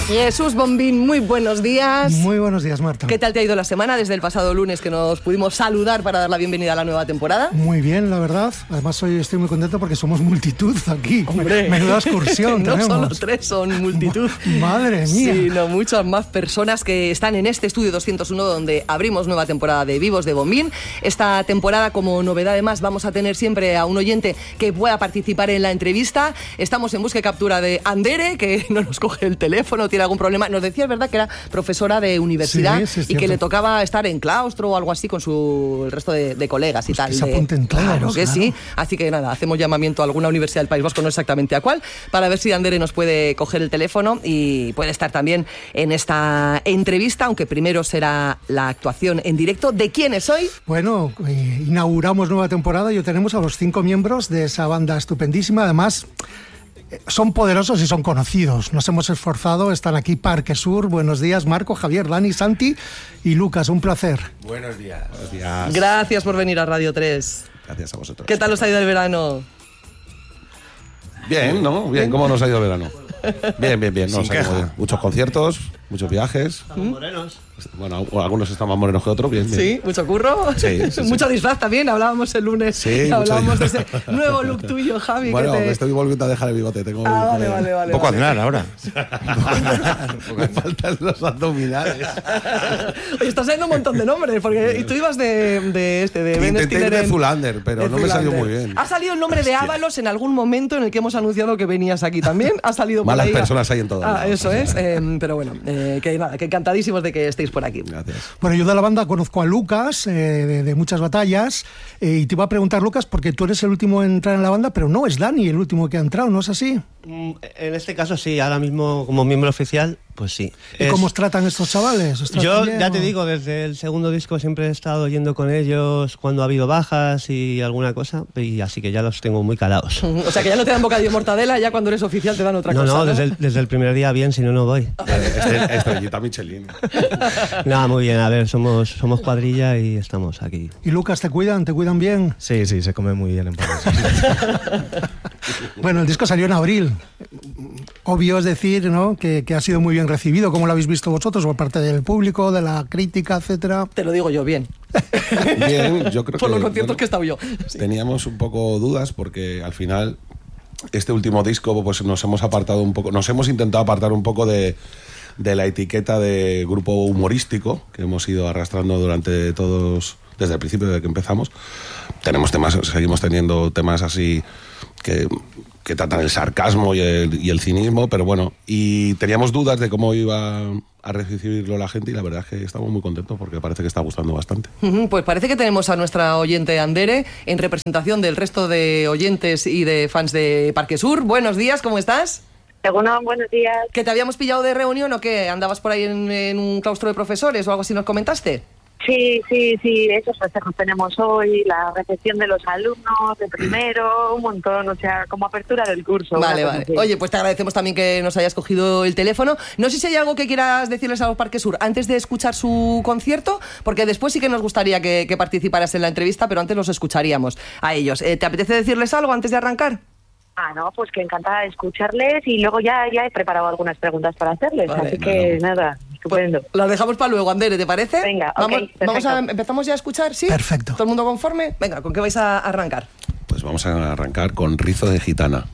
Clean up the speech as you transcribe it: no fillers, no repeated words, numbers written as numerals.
Jesús Bombín, muy buenos días. Muy buenos días, Marta. ¿Qué tal te ha ido la semana desde el pasado lunes que nos pudimos saludar para dar la bienvenida a la nueva temporada? Muy bien, la verdad. Además hoy estoy muy contento porque somos multitud aquí. Hombre, menuda excursión no tenemos. solo tres, son multitud. Madre mía. Sí, no, muchas más personas que están en este estudio 201 donde abrimos nueva temporada de Vivos de Bombín. Esta temporada, como novedad además, vamos a tener siempre a un oyente que pueda participar en la entrevista. Estamos en busca y captura de Andere, que no nos coge el teléfono, tiene algún problema. Nos decía, es verdad, que era profesora de universidad, sí, y que le tocaba estar en claustro o algo así con el resto de colegas y Pues tal. que se apunten todos, claro que claro. sí. Así que nada, hacemos llamamiento a alguna universidad del País Vasco, no exactamente a cuál, para ver si Andere nos puede coger el teléfono y puede estar también en esta entrevista, aunque primero será la actuación en directo. ¿De quién es hoy? Bueno, inauguramos nueva temporada y hoy tenemos a los 5 miembros de esa banda estupendísima. Además, son poderosos y son conocidos. Nos hemos esforzado, están aquí Parque Sur. Buenos días, Marco, Javier, Dani, Santi y Lucas. Un placer. Buenos días. Buenos días. Gracias por venir a Radio 3. Gracias a vosotros. ¿Qué tal os ha ido el verano? Bien, ¿no? Bien, ¿cómo nos ha ido el verano? Bien. Nos ha ido muy bien. Muchos conciertos, muchos viajes. Estamos morenos. Bueno, algunos están más morenos que otros, bien. Sí, mucho curro. Sí. Mucho disfraz también. Hablábamos el lunes. Sí, hablábamos de ese nuevo look tuyo, Javi. Bueno, que me estoy volviendo a dejar el bigote. Tengo vale. Un poco Aznar ahora. Me faltan los abdominales. Oye, estás saliendo un montón de nombres, porque tú ibas de Ben Intenté ir Stiller de en Zulander, pero de no me salió Zoolander. muy bien. ¿Ha salido el nombre de Ábalos en algún momento en el que hemos anunciado que venías aquí también? ¿Ha salido por Malas ahí? personas hay en todo lado. Eso es. Pero bueno, que nada, que encantadísimos de que estéis por aquí. Gracias. Bueno, yo de la banda conozco a Lucas, de muchas batallas, y te iba a preguntar, Lucas, porque tú eres el último en entrar en la banda, pero no es Dani el último que ha entrado, ¿no es así? En este caso sí, ahora mismo como miembro oficial, pues sí. ¿Y cómo os tratan estos chavales? ¿Os tratan Yo bien, ya o? te digo, desde el segundo disco siempre he estado yendo con ellos cuando ha habido bajas y alguna cosa, y así que ya los tengo muy calados. O sea, que ya no te dan bocadillo de mortadela, ya cuando eres oficial te dan otra cosa. No, desde el primer día bien, si no, no voy. Estrellita Michelin. Nada, muy bien, a ver, somos cuadrilla y estamos aquí. ¿Y Lucas, te cuidan bien? Sí, se come muy bien en París. Bueno, el disco salió en abril. Obvio es decir, ¿no?, que ha sido muy bien recibido. ¿Cómo lo habéis visto vosotros por parte del público, de la crítica, etcétera? Te lo digo yo, bien. Bien, yo creo Por que... los conciertos bueno, que he estado yo. Sí. Teníamos un poco dudas porque al final este último disco pues nos hemos intentado apartar un poco de la etiqueta de grupo humorístico que hemos ido arrastrando desde el principio de que empezamos. Seguimos teniendo temas así que tratan el sarcasmo y el cinismo, pero bueno, y teníamos dudas de cómo iba a recibirlo la gente y la verdad es que estamos muy contentos porque parece que está gustando bastante. Pues parece que tenemos a nuestra oyente Andere en representación del resto de oyentes y de fans de Parque Sur. Buenos días, ¿cómo estás? Bueno, buenos días. ¿Que te habíamos pillado de reunión o qué? ¿Andabas por ahí en un claustro de profesores o algo así nos comentaste? Sí, esos festejos tenemos hoy, la recepción de los alumnos de primero, un montón, o sea, como apertura del curso. Vale. Así. Oye, pues te agradecemos también que nos hayas cogido el teléfono. No sé si hay algo que quieras decirles a los Parque Sur antes de escuchar su concierto, porque después sí que nos gustaría que participaras en la entrevista, pero antes los escucharíamos a ellos. ¿Te apetece decirles algo antes de arrancar? No, pues que encantada de escucharles y luego ya he preparado algunas preguntas para hacerles, Vale, así que nada, estupendo. Las dejamos para luego, Andere, ¿te parece? Venga, ¿Empezamos ya a escuchar? ¿Sí? Perfecto. ¿Todo el mundo conforme? Venga, ¿con qué vais a arrancar? Pues vamos a arrancar con Rizo de Gitana.